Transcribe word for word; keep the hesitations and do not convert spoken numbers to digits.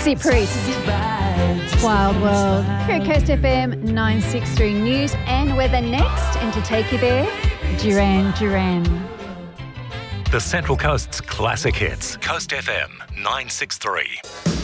Dixie Priest. Wild World. Here at Coast F M nine sixty-three News and weather next. And to take you there, Duran Duran. The Central Coast's classic hits. Coast F M nine sixty-three.